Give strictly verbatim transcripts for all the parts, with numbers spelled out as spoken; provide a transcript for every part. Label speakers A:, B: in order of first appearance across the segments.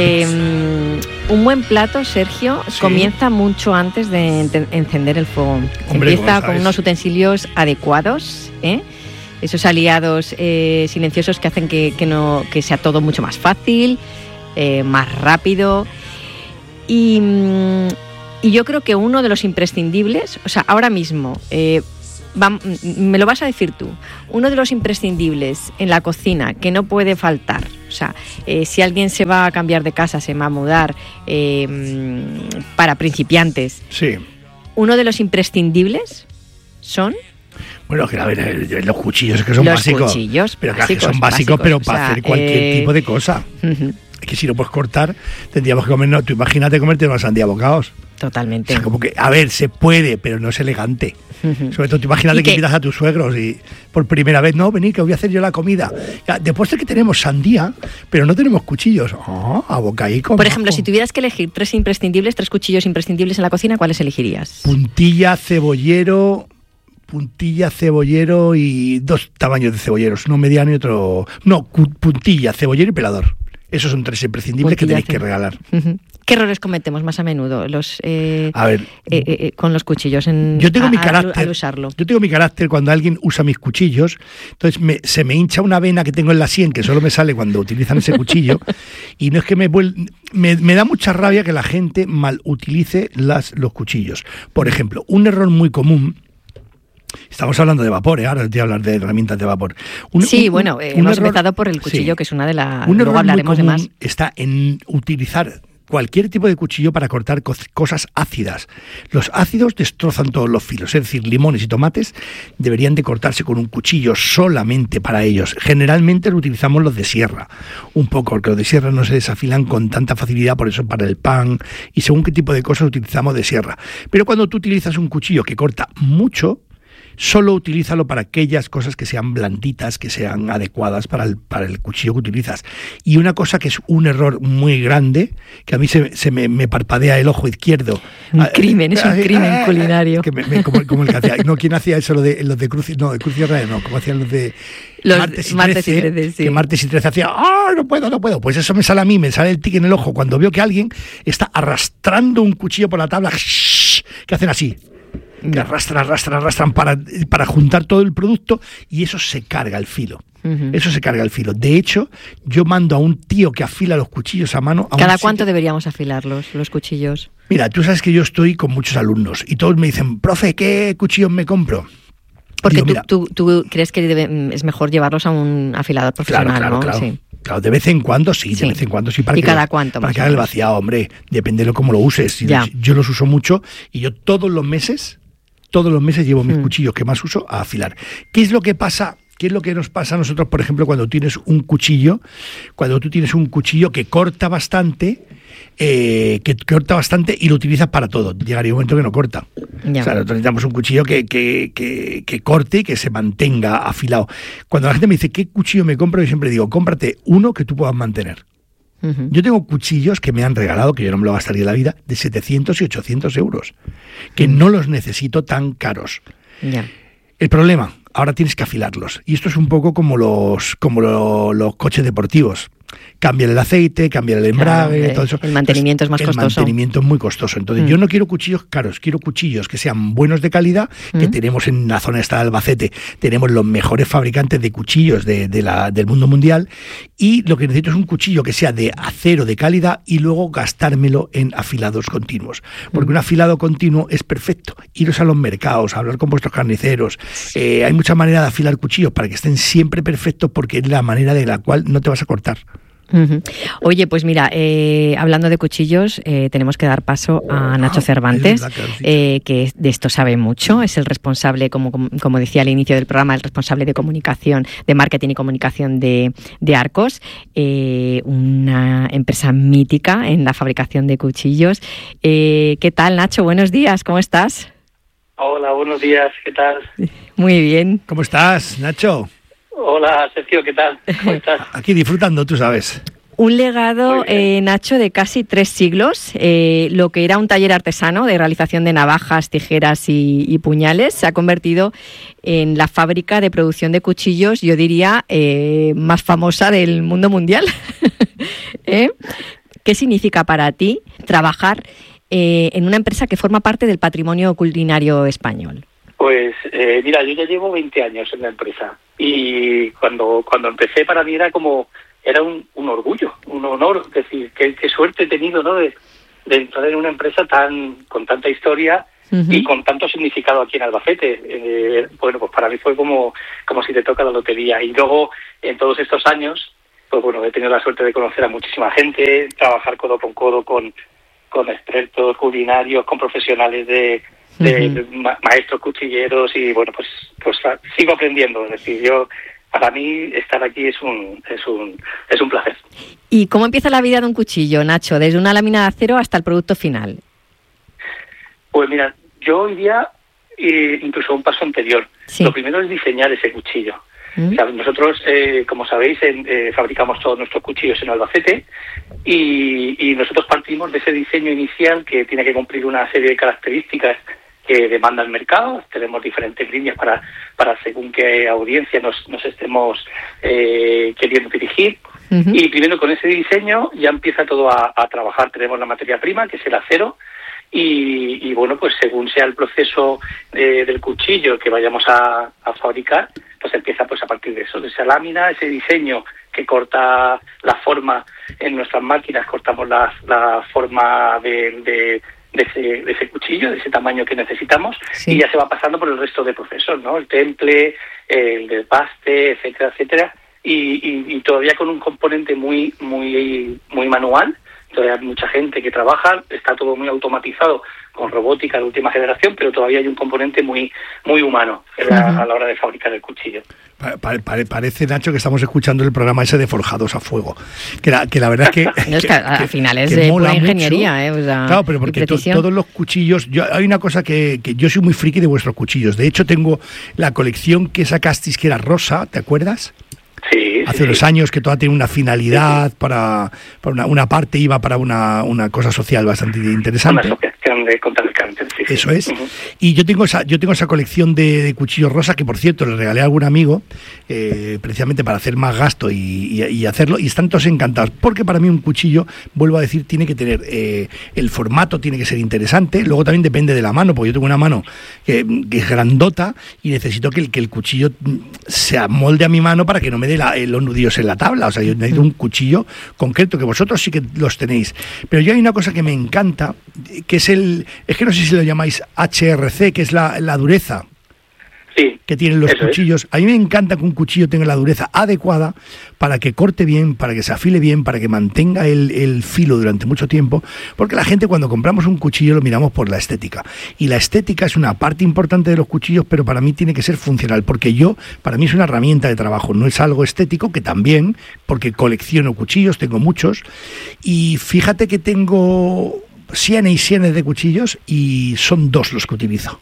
A: Eh, un buen plato, Sergio, sí. comienza mucho antes de ent- encender el fuego.
B: Hombre,
A: Empieza con unos utensilios adecuados, ¿eh? Esos aliados eh, silenciosos que hacen que, que, no, que sea todo mucho más fácil, eh, más rápido. Y, y yo creo que uno de los imprescindibles, o sea, ahora mismo, eh, va, me lo vas a decir tú, uno de los imprescindibles en la cocina que no puede faltar, o sea, eh, si alguien se va a cambiar de casa, se va a mudar, eh, para principiantes,
B: sí.
A: uno de los imprescindibles son...
B: Bueno, que a ver, los cuchillos que son
A: los
B: básicos.
A: Los cuchillos
B: pero
A: básicos,
B: que son básicos,
A: básicos,
B: pero
A: o
B: para
A: sea,
B: hacer cualquier
A: eh...
B: tipo de cosa.
A: Uh-huh.
B: Es que si no puedes cortar, tendríamos que comer, no, tú imagínate comerte una sandía a bocados.
A: Totalmente.
B: O sea, como que, a ver, se puede, pero no es elegante. Uh-huh. Sobre todo, tú imagínate que, que invitas a tus suegros y por primera vez, no, venid, que voy a hacer yo la comida. Ya, después de que tenemos sandía, pero no tenemos cuchillos. Oh, a bocaico.
A: Por ejemplo, si tuvieras que elegir tres imprescindibles, tres cuchillos imprescindibles en la cocina, ¿cuáles elegirías?
B: Puntilla, cebollero... Puntilla, cebollero y dos tamaños de cebolleros, uno mediano y otro... No, puntilla, cebollero y pelador. Esos son tres imprescindibles puntilla, que tenéis que regalar.
A: Uh-huh. ¿Qué errores cometemos más a menudo los eh,
B: a ver,
A: eh, eh, con los cuchillos en,
B: yo tengo
A: a,
B: mi carácter,
A: al, al usarlo?
B: Yo tengo mi carácter cuando alguien usa mis cuchillos, entonces me, se me hincha una vena que tengo en la sien que solo me sale cuando utilizan ese cuchillo y no es que me, vuel, me me da mucha rabia que la gente mal utilice las, los cuchillos. Por ejemplo, un error muy común. Estamos hablando de vapor, ¿eh? Ahora te voy a hablar de herramientas de vapor. Un,
A: sí,
B: un,
A: bueno, eh,
B: un
A: hemos
B: error,
A: empezado por el cuchillo, sí, que es una de las...
B: Un
A: luego hablaremos
B: muy común
A: de más.
B: Está en utilizar cualquier tipo de cuchillo para cortar co- cosas ácidas. Los ácidos destrozan todos los filos, es decir, limones y tomates deberían de cortarse con un cuchillo solamente para ellos. Generalmente lo utilizamos los de sierra, un poco, porque los de sierra no se desafilan con tanta facilidad, por eso para el pan y según qué tipo de cosas utilizamos de sierra. Pero cuando tú utilizas un cuchillo que corta mucho, solo utilízalo para aquellas cosas que sean blanditas, que sean adecuadas para el, para el cuchillo que utilizas. Y una cosa que es un error muy grande, que a mí se, se me, me parpadea el ojo izquierdo.
A: Un crimen, es un crimen culinario.
B: Que me, me, como, como el que hacía. No, ¿quién hacía eso? Lo de, los de Cruz, no, de Cruz y Raya, no, como hacían los de...
A: Los
B: martes y
A: martes
B: trece,
A: y trece, sí.
B: Que martes y trece hacía, ¡ah, no puedo, no puedo! Pues eso me sale a mí, me sale el tic en el ojo cuando veo que alguien está arrastrando un cuchillo por la tabla, que hacen así. Que arrastran, arrastran, arrastran para, para juntar todo el producto y eso se carga el filo. Uh-huh. Eso se carga el filo. De hecho, yo mando a un tío que afila los cuchillos a mano. A
A: ¿Cada
B: un
A: cuánto
B: sitio.
A: deberíamos afilarlos, los cuchillos?
B: Mira, tú sabes que yo estoy con muchos alumnos y todos me dicen, profe, ¿qué cuchillos me compro?
A: Porque
B: Digo,
A: tú,
B: mira,
A: tú, tú crees que debe, es mejor llevarlos a un afilador profesional,
B: claro, claro,
A: ¿no?
B: Claro.
A: Sí.
B: Claro, de vez en cuando sí,
A: sí.
B: de vez en cuando sí. Para
A: ¿Y
B: que
A: cada
B: los,
A: cuánto?
B: Para que haga el vaciado, hombre, depende de cómo lo uses. Si los, yo los uso mucho y yo todos los meses, todos los meses llevo mis hmm. cuchillos que más uso a afilar. ¿Qué es lo que pasa? ¿Qué es lo que nos pasa a nosotros, por ejemplo, cuando tienes un cuchillo, cuando tú tienes un cuchillo que corta bastante, eh, que corta bastante y lo utilizas para todo? Llegaría un momento que no corta. Ya. O sea, nosotros necesitamos un cuchillo que, que, que, que corte y que se mantenga afilado. Cuando la gente me dice, ¿qué cuchillo me compro? Yo siempre digo, cómprate uno que tú puedas mantener. Uh-huh. Yo tengo cuchillos que me han regalado, que yo no me lo gastaría en la vida, de setecientos y ochocientos euros, que uh-huh. no los necesito tan caros.
A: Ya.
B: El problema, ahora tienes que afilarlos. Y esto es un poco como los, como lo, los coches deportivos. Cambian el aceite, cambian el embrague,
A: claro,
B: todo eso.
A: El mantenimiento
B: Entonces,
A: es más
B: el
A: costoso.
B: El mantenimiento es muy costoso. Entonces, mm. yo no quiero cuchillos caros, quiero cuchillos que sean buenos de calidad, mm. que tenemos en la zona esta de Albacete. Tenemos los mejores fabricantes de cuchillos de, de la, del mundo mundial. Y lo que necesito es un cuchillo que sea de acero de calidad y luego gastármelo en afilados continuos. Porque mm. un afilado continuo es perfecto. Iros a los mercados, hablar con vuestros carniceros. Eh, hay muchas maneras de afilar cuchillos para que estén siempre perfectos porque es la manera de la cual no te vas a cortar.
A: Uh-huh. Oye, pues mira, eh, hablando de cuchillos, eh, tenemos que dar paso a Nacho Cervantes,
B: verdad, claro, sí.
A: eh, que de esto sabe mucho, es el responsable, como, como decía al inicio del programa, el responsable de comunicación, de marketing y comunicación de, de Arcos, eh, una empresa mítica en la fabricación de cuchillos. Eh, ¿Qué tal, Nacho? Buenos días, ¿cómo estás?
C: Hola, buenos días, ¿qué tal?
A: Muy bien.
B: ¿Cómo estás, Nacho?
C: Hola, Sergio, ¿qué tal? ¿Cómo estás?
B: Aquí disfrutando, tú sabes.
A: Un legado, eh, Nacho, de casi tres siglos. Eh, lo que era un taller artesano de realización de navajas, tijeras y, y puñales se ha convertido en la fábrica de producción de cuchillos, yo diría, eh, más famosa del mundo mundial. ¿Eh? ¿qué significa para ti trabajar eh, en una empresa que forma parte del patrimonio culinario español?
C: Pues eh, mira, yo ya llevo veinte años en la empresa y cuando cuando empecé para mí era como, era un, un orgullo, un honor, es decir, qué, qué suerte he tenido, ¿no?, de, de entrar en una empresa tan con tanta historia uh-huh. y con tanto significado aquí en Albacete. Eh, bueno, pues para mí fue como, como si te toca la lotería. Y luego, en todos estos años, pues bueno, he tenido la suerte de conocer a muchísima gente, trabajar codo con codo con, con expertos culinarios, con profesionales de... de uh-huh. ma- maestros cuchilleros y bueno, pues pues sigo aprendiendo, es decir, yo para mí estar aquí es un es un es un placer.
A: ¿Y cómo empieza la vida de un cuchillo, Nacho, desde una lámina de acero hasta el producto final?
C: Pues mira, yo hoy día eh, incluso un paso anterior. Sí. Lo primero es diseñar ese cuchillo. ¿Mm? O sea, nosotros, eh, como sabéis, en, eh, fabricamos todos nuestros cuchillos en Albacete y, y nosotros partimos de ese diseño inicial que tiene que cumplir una serie de características que demanda el mercado. Tenemos diferentes líneas para para según qué audiencia nos, nos estemos eh, queriendo dirigir. Uh-huh. Y primero con ese diseño ya empieza todo a, a trabajar. Tenemos la materia prima, que es el acero, y, y bueno, pues según sea el proceso eh, del cuchillo que vayamos a, a fabricar, pues empieza pues a partir de eso, de esa lámina, ese diseño que corta la forma en nuestras máquinas, cortamos la, la forma de... de De ese, de ese cuchillo, de ese tamaño que necesitamos, sí. y ya se va pasando por el resto de procesos, ¿no? El temple, el desbaste, etcétera, etcétera, y, y, y todavía con un componente muy, muy, muy manual. Todavía hay mucha gente que trabaja, está todo muy automatizado con robótica de última generación, pero todavía hay un componente muy, muy humano uh-huh. a, a la hora de fabricar el cuchillo.
B: Pa- pa- parece, Nacho, que estamos escuchando el programa ese de Forjados a Fuego, que la, que la verdad es que,
A: no, es que, que al final es de pura ingeniería, ¿eh? O sea,
B: claro, pero porque to, todos los cuchillos, yo, hay una cosa que, que yo soy muy friki de vuestros cuchillos. De hecho, tengo la colección que sacasteis que era rosa, ¿te acuerdas?
C: Sí,
B: hace
C: sí,
B: unos
C: sí.
B: años, que toda tiene una finalidad, sí, sí. para, para una, una parte iba para una, una cosa social bastante interesante.
C: Una asociación de contra el cáncer, sí, sí.
B: Eso es.
C: Uh-huh.
B: Y yo tengo esa, yo tengo esa colección de, de cuchillos rosa, que por cierto le regalé a algún amigo, eh, precisamente para hacer más gasto y, y, y hacerlo, y están todos encantados, porque para mí un cuchillo, vuelvo a decir, tiene que tener, eh, el formato tiene que ser interesante, luego también depende de la mano, porque yo tengo una mano que, que es grandota y necesito que el, que el cuchillo se amolde a mi mano para que no me dé la, los nudillos en la tabla. O sea, yo necesito un cuchillo concreto, que vosotros sí que los tenéis. Pero yo hay una cosa que me encanta, que es el, es que no sé si lo llamáis H R C, que es la, la dureza.
C: Sí,
B: que tienen los cuchillos. Es. A mí me encanta que un cuchillo tenga la dureza adecuada para que corte bien, para que se afile bien, para que mantenga el, el filo durante mucho tiempo, porque la gente cuando compramos un cuchillo lo miramos por la estética, y la estética es una parte importante de los cuchillos, pero para mí tiene que ser funcional, porque yo, para mí es una herramienta de trabajo, no es algo estético, que también, porque colecciono cuchillos, tengo muchos, y fíjate que tengo sienes y sienes de cuchillos, y son dos los que utilizo.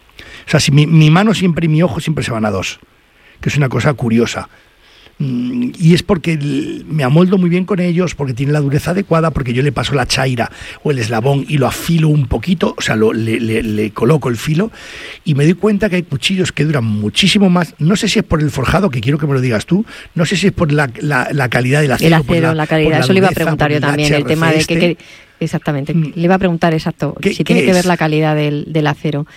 B: O sea, si mi, mi mano siempre y mi ojo siempre se van a dos, que es una cosa curiosa. Mm, y es porque me amoldo muy bien con ellos, porque tienen la dureza adecuada, porque yo le paso la chaira o el eslabón y lo afilo un poquito, o sea, lo, le, le, le coloco el filo, y me doy cuenta que hay cuchillos que duran muchísimo más. No sé si es por el forjado, que quiero que me lo digas tú, no sé si es por la, la, la calidad del acero.
A: El acero, la, la calidad, la eso dureza, le iba a preguntar yo también, el, el tema de que... que exactamente, mm. le iba a preguntar exacto, si tiene que ver la calidad del, del acero.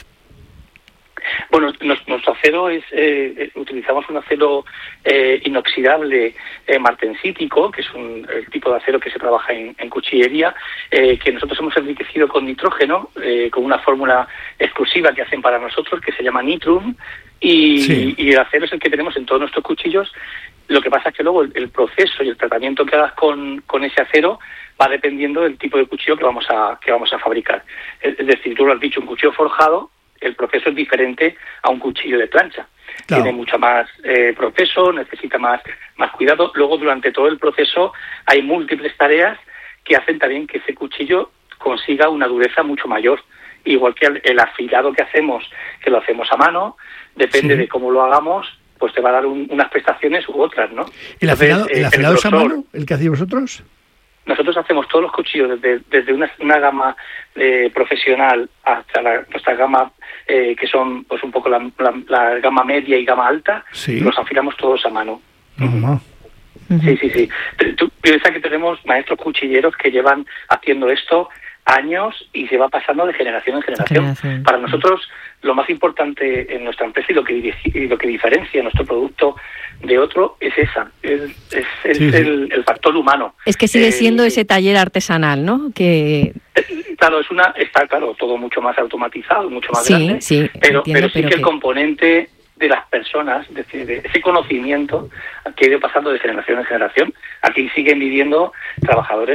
C: Bueno, nuestro acero es, eh, utilizamos un acero eh, inoxidable eh, martensítico, que es un, el tipo de acero que se trabaja en, en cuchillería, eh, que nosotros hemos enriquecido con nitrógeno, eh, con una fórmula exclusiva que hacen para nosotros, que se llama Nitrum, y, sí. y el acero es el que tenemos en todos nuestros cuchillos. Lo que pasa es que luego el, el proceso y el tratamiento que hagas con, con ese acero va dependiendo del tipo de cuchillo que vamos a, que vamos a fabricar. Es, es decir, tú lo has dicho, un cuchillo forjado, el proceso es diferente a un cuchillo de plancha. Claro. Tiene mucho más eh, proceso, necesita más, más cuidado. Luego, durante todo el proceso, hay múltiples tareas que hacen también que ese cuchillo consiga una dureza mucho mayor. Igual que el, el afilado que hacemos, que lo hacemos a mano, depende sí. de cómo lo hagamos, pues te va a dar un, unas prestaciones u otras, ¿no?
B: ¿El afilado, Entonces, el afilado el es a mano, el que hacéis vosotros?
C: Nosotros hacemos todos los cuchillos desde, desde una, una gama eh, profesional hasta la, nuestra gama eh, que son pues un poco la, la, la gama media y gama alta, sí. Los afilamos todos a mano.
B: Uh-huh.
C: Uh-huh. Sí, sí, sí. Tú piensas que tenemos maestros cuchilleros que llevan haciendo esto años y se va pasando de generación en generación. generación. Para nosotros, lo más importante en nuestra empresa y lo que, y lo que diferencia nuestro producto de otro es esa, es, es, es sí, el, sí. el factor humano.
A: Es que sigue siendo eh, ese taller artesanal, ¿no? Que
C: claro, es una está claro todo mucho más automatizado, mucho más
A: sí,
C: grande,
A: sí,
C: pero,
A: entiendo,
C: pero sí
A: pero
C: que
A: que
C: el componente de las personas, es decir, de ese conocimiento que ha ido pasando de generación en generación. Aquí siguen viviendo trabajadores